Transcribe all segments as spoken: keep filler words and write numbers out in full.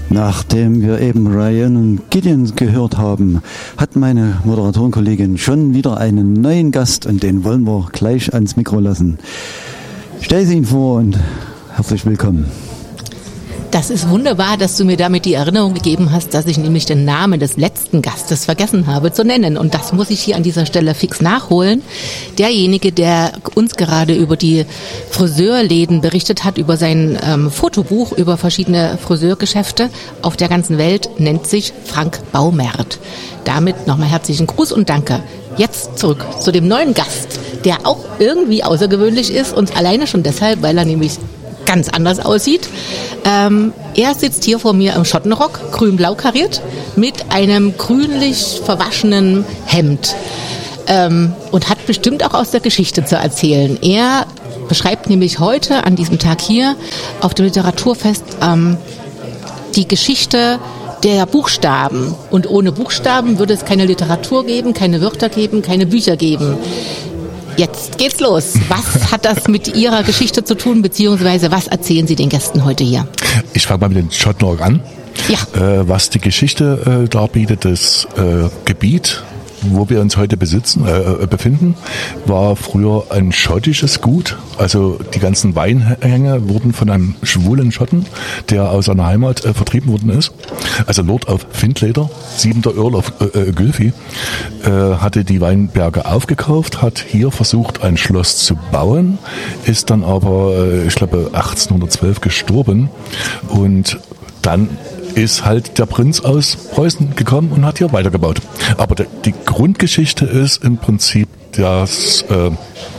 Nachdem wir eben Ryan und Gideon gehört haben, hat meine Moderatorenkollegin schon wieder einen neuen Gast und den wollen wir gleich ans Mikro lassen. Stell sie ihn vor und herzlich willkommen. Das ist wunderbar, dass du mir damit die Erinnerung gegeben hast, dass ich nämlich den Namen des letzten Gastes vergessen habe zu nennen. Und das muss ich hier an dieser Stelle fix nachholen. Derjenige, der uns gerade über die Friseurläden berichtet hat, über sein ähm, Fotobuch, über verschiedene Friseurgeschäfte auf der ganzen Welt, nennt sich Frank Baumert. Damit nochmal herzlichen Gruß und Danke. Jetzt zurück zu dem neuen Gast, der auch irgendwie außergewöhnlich ist und alleine schon deshalb, weil er nämlich ganz anders aussieht. Ähm, er sitzt hier vor mir im Schottenrock, grün-blau kariert, mit einem grünlich verwaschenen Hemd ähm, und hat bestimmt auch aus der Geschichte zu erzählen. Er beschreibt nämlich heute an diesem Tag hier auf dem Literaturfest ähm, die Geschichte der Buchstaben. Und ohne Buchstaben würde es keine Literatur geben, keine Wörter geben, keine Bücher geben. Jetzt geht's los. Was hat das mit Ihrer Geschichte zu tun, beziehungsweise was erzählen Sie den Gästen heute hier? Ich fange mal mit dem Schottenrock an. Ja. Äh, was die Geschichte äh, darbietet, das äh, Gebiet, wo wir uns heute besitzen, äh, befinden, war früher ein schottisches Gut. Also die ganzen Weinhänge wurden von einem schwulen Schotten, der aus seiner Heimat äh, vertrieben worden ist. Also Lord of Findlater, siebenter Earl of äh, Gylfi, äh, hatte die Weinberge aufgekauft, hat hier versucht, ein Schloss zu bauen, ist dann aber, äh, ich glaube, achtzehnhundertzwölf gestorben und dann ist halt der Prinz aus Preußen gekommen und hat hier weitergebaut. Aber der, die Grundgeschichte ist im Prinzip das äh,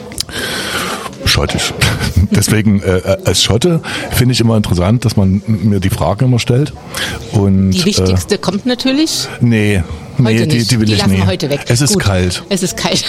schottisch. Deswegen äh, als Schotte finde ich immer interessant, dass man mir die Fragen immer stellt. Und, die wichtigste äh, kommt natürlich. Nee, nee die, die will die ich lassen nicht. Wir heute weg. Es ist Gut. kalt. Es ist kalt.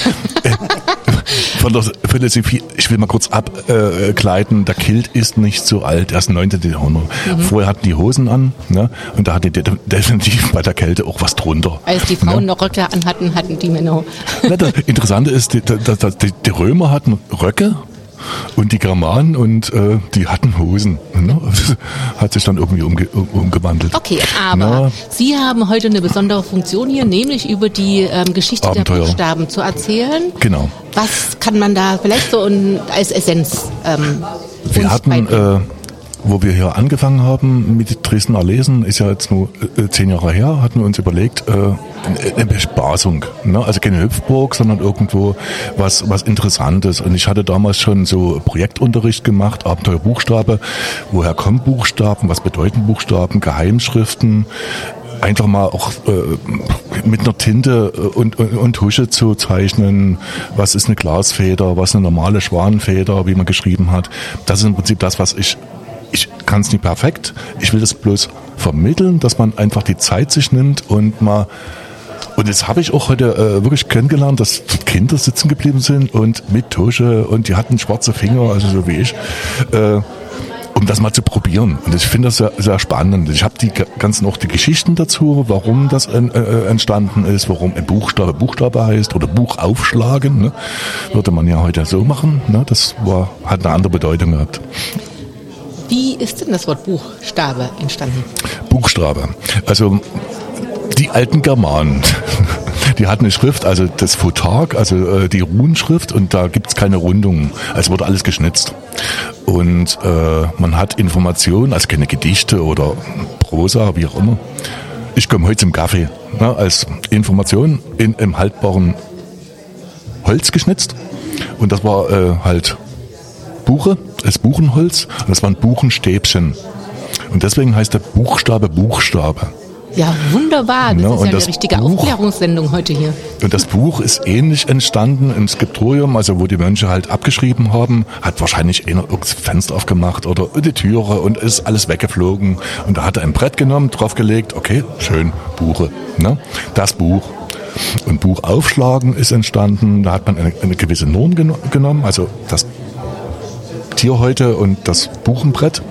Von der Philosophie, ich will mal kurz abgleiten, äh, der Kilt ist nicht so alt, erst neunzehnten Jahrhundert. Mhm. Vorher hatten die Hosen an, ne? Und da hatte die definitiv bei der Kälte auch was drunter. Als die Frauen ne? noch Röcke anhatten, hatten die Männer. Ja, das Interessante ist, die, die, die Römer hatten Röcke und die Germanen und äh, die hatten Hosen. Ne? Hat sich dann irgendwie umge umgewandelt. Okay, aber Na, Sie haben heute eine besondere Funktion hier, nämlich über die ähm, Geschichte Abenteuer. der Buchstaben zu erzählen. Genau. Was kann man da vielleicht so in, als Essenz ähm, Wir hatten, äh, wo wir hier angefangen haben mit Dresdner Lesen, ist ja jetzt nur äh, zehn Jahre her, hatten wir uns überlegt, äh, eine Bespaßung, ne? Also keine Hüpfburg, sondern irgendwo was was Interessantes. Und ich hatte damals schon so Projektunterricht gemacht, Abenteuer Buchstabe, woher kommen Buchstaben, was bedeuten Buchstaben, Geheimschriften, einfach mal auch äh, mit einer Tinte und, und, und Tusche zu zeichnen, was ist eine Glasfeder, was eine normale Schwanenfeder, wie man geschrieben hat. Das ist im Prinzip das, was ich Ich kann es nicht perfekt, ich will das bloß vermitteln, dass man einfach die Zeit sich nimmt und mal, und das habe ich auch heute äh, wirklich kennengelernt, dass Kinder sitzen geblieben sind und mit Tusche und die hatten schwarze Finger, also so wie ich, äh, um das mal zu probieren. Und ich finde das sehr, sehr spannend. Ich habe die ganzen auch die Geschichten dazu, warum das äh, entstanden ist, warum ein Buchstabe Buchstabe heißt oder Buch aufschlagen, ne? Würde man ja heute so machen, ne? Das war, hat eine andere Bedeutung gehabt. Wie ist denn das Wort Buchstabe entstanden? Buchstabe. Also die alten Germanen, die hatten eine Schrift, also das Photag, also äh, die Runenschrift, und da gibt's keine Rundungen. Es wurde alles geschnitzt. Und äh, man hat Informationen, also keine Gedichte oder Prosa, wie auch immer. Ich komme heute zum Kaffee, ne, als Information in im haltbaren Holz geschnitzt. Und das war äh, halt Buche, das Buchenholz, und das waren Buchenstäbchen. Und deswegen heißt der Buchstabe Buchstabe. Ja, wunderbar. Das ja, ist ja eine das richtige Buch, Aufklärungssendung heute hier. Und das Buch ist ähnlich entstanden im Skriptorium, also wo die Mönche halt abgeschrieben haben, hat wahrscheinlich einer das Fenster aufgemacht oder die Türe und ist alles weggeflogen. Und da hat er ein Brett genommen, draufgelegt, okay, schön, Buche, ne? Das Buch. Und Buch aufschlagen ist entstanden, da hat man eine, eine gewisse Norm geno- genommen, also das Tierhäute und das Buchenbrett.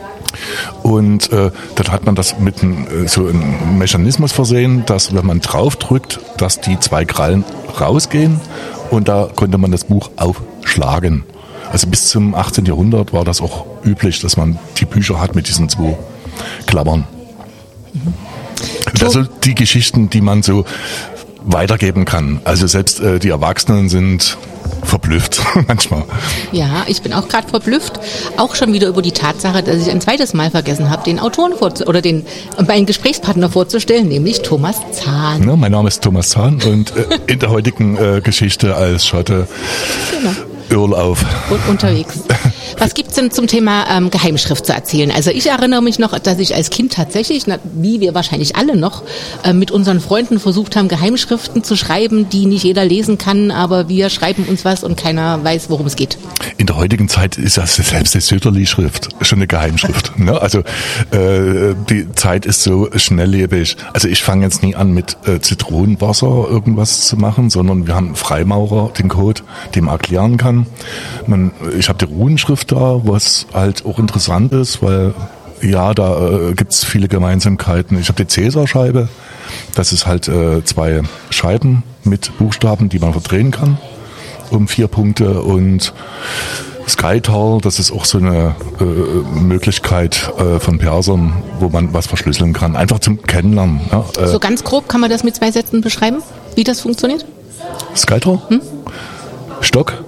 Und äh, dann hat man das mit einem, so einem Mechanismus versehen, dass wenn man draufdrückt, dass die zwei Krallen rausgehen, und da konnte man das Buch aufschlagen. Also bis zum achtzehnten Jahrhundert war das auch üblich, dass man die Bücher hat mit diesen zwei Klammern. Mhm. Also die Geschichten, die man so weitergeben kann. Also selbst äh, die Erwachsenen sind verblüfft manchmal. Ja, ich bin auch gerade verblüfft, auch schon wieder über die Tatsache, dass ich ein zweites Mal vergessen habe, den Autoren vorzu- oder den meinen Gesprächspartner vorzustellen, nämlich Thomas Zahn. Ja, mein Name ist Thomas Zahn und äh, in der heutigen äh, Geschichte als Schotte Genau. Urlaub. Und unterwegs. Was gibt's denn zum Thema ähm, Geheimschrift zu erzählen? Also ich erinnere mich noch, dass ich als Kind tatsächlich, na, wie wir wahrscheinlich alle noch, äh, mit unseren Freunden versucht haben, Geheimschriften zu schreiben, die nicht jeder lesen kann, aber wir schreiben uns was und keiner weiß, worum es geht. In der heutigen Zeit ist das selbst die Söderli-Schrift schon eine Geheimschrift. Ne? Also äh, die Zeit ist so schnelllebig. Also ich fange jetzt nie an mit äh, Zitronenwasser irgendwas zu machen, sondern wir haben einen Freimaurer, den Code, den man erklären kann. Man, ich habe die Runenschrift da, was halt auch interessant ist, weil ja, da äh, gibt's viele Gemeinsamkeiten. Ich habe die Cäsarscheibe, das ist halt äh, zwei Scheiben mit Buchstaben, die man verdrehen kann, um vier Punkte, und Skytal, das ist auch so eine äh, Möglichkeit äh, von Persern, wo man was verschlüsseln kann, einfach zum Kennenlernen. Ja, äh, So ganz grob kann man das mit zwei Sätzen beschreiben, wie das funktioniert? Skytal, hm? Stock,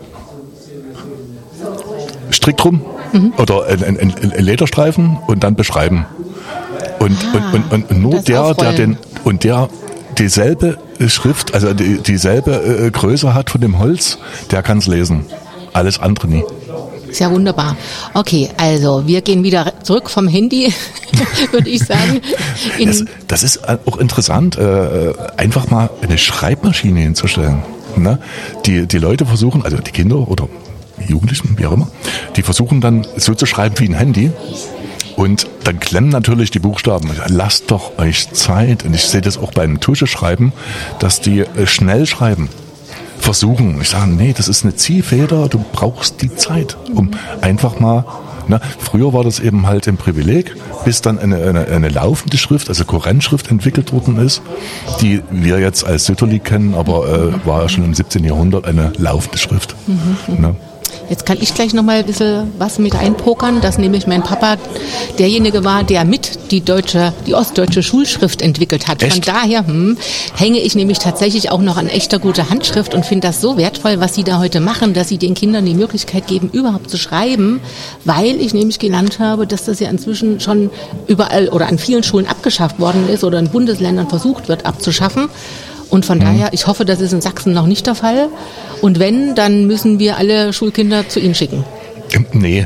Strick drum, mhm. oder ein, ein, ein Lederstreifen und dann beschreiben. Und, ah, und, und, und nur der, der den, und der dieselbe Schrift, also die, dieselbe äh, Größe hat von dem Holz, der kann es lesen. Alles andere nie. Ist ja wunderbar. Okay, also wir gehen wieder zurück vom Handy, würde ich sagen. In das, das ist auch interessant, äh, einfach mal eine Schreibmaschine hinzustellen. Ne? Die, die Leute versuchen, also die Kinder oder Jugendlichen, wie auch immer, die versuchen dann so zu schreiben wie ein Handy. Und dann klemmen natürlich die Buchstaben. Lasst doch euch Zeit. Und ich sehe das auch beim Tuscheschreiben, dass die äh, schnell schreiben. Versuchen. Ich sage, nee, das ist eine Ziehfeder, du brauchst die Zeit, um einfach mal, ne, früher war das eben halt ein Privileg, bis dann eine, eine, eine laufende Schrift, also Kurrentschrift entwickelt worden ist, die wir jetzt als Sütterli kennen, aber äh, war ja schon im siebzehnten Jahrhundert eine laufende Schrift. Mhm. Ne? Jetzt kann ich gleich noch mal ein bisschen was mit einpokern, dass nämlich mein Papa derjenige war, der mit die deutsche, die ostdeutsche Schulschrift entwickelt hat. Echt? Von daher hm, hänge ich nämlich tatsächlich auch noch an echter guter Handschrift und finde das so wertvoll, was Sie da heute machen, dass Sie den Kindern die Möglichkeit geben, überhaupt zu schreiben, weil ich nämlich gelernt habe, dass das ja inzwischen schon überall oder an vielen Schulen abgeschafft worden ist oder in Bundesländern versucht wird abzuschaffen. Und von mhm. daher, ich hoffe, das ist in Sachsen noch nicht der Fall. Und wenn, dann müssen wir alle Schulkinder zu Ihnen schicken. Nee,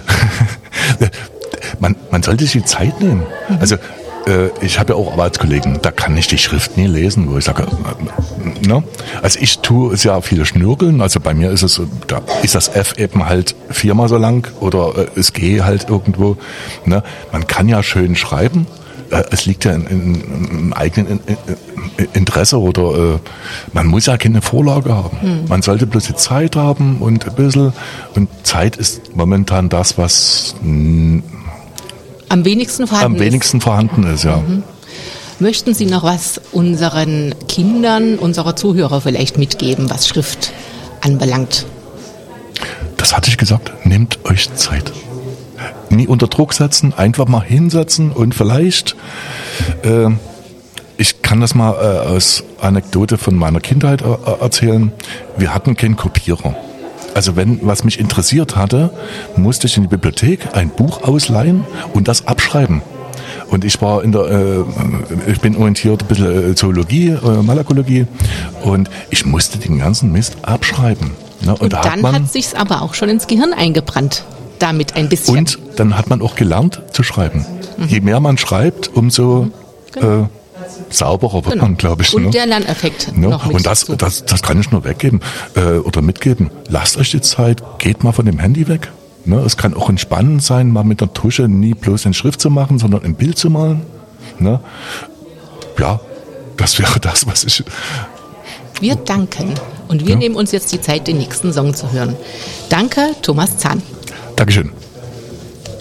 man, man sollte sich die Zeit nehmen. Mhm. Also äh, ich habe ja auch Arbeitskollegen, da kann ich die Schrift nie lesen, wo ich sage, äh, ne? Also ich tue es ja viele Schnürkeln, also bei mir ist es, da ist das F eben halt viermal so lang oder äh, das G halt irgendwo. Ne? Man kann ja schön schreiben. Es liegt ja in, in, im eigenen Interesse oder äh, man muss ja keine Vorlage haben. Hm. Man sollte bloß die Zeit haben und ein bisschen. Und Zeit ist momentan das, was mh, am wenigsten vorhanden am wenigsten ist. vorhanden ist, ja. Mhm. Möchten Sie noch was unseren Kindern, unserer Zuhörer vielleicht mitgeben, was Schrift anbelangt? Das hatte ich gesagt. Nehmt euch Zeit. Nie unter Druck setzen, einfach mal hinsetzen und vielleicht, äh, ich kann das mal äh, als Anekdote von meiner Kindheit äh, erzählen, wir hatten keinen Kopierer. Also wenn was mich interessiert hatte, musste ich in die Bibliothek ein Buch ausleihen und das abschreiben. Und ich war in der, äh, ich bin orientiert ein bisschen Zoologie, äh, Malakologie, und ich musste den ganzen Mist abschreiben. Ne? Und, und da dann hat man, hat sich's aber auch schon ins Gehirn eingebrannt. Damit ein bisschen. Und dann hat man auch gelernt zu schreiben. Mhm. Je mehr man schreibt, umso genau. äh, sauberer wird genau. man, glaube ich. Und ne? der Lerneffekt ne? noch mit Und das, das, das kann ich nur weggeben äh, oder mitgeben. Lasst euch die Zeit, geht mal von dem Handy weg. Ne? Es kann auch entspannend sein, mal mit der Tusche nie bloß eine Schrift zu machen, sondern ein Bild zu malen. Ne? Ja, das wäre das, was ich... Wir danken und wir ja. nehmen uns jetzt die Zeit, den nächsten Song zu hören. Danke, Thomas Zahn. Dankeschön.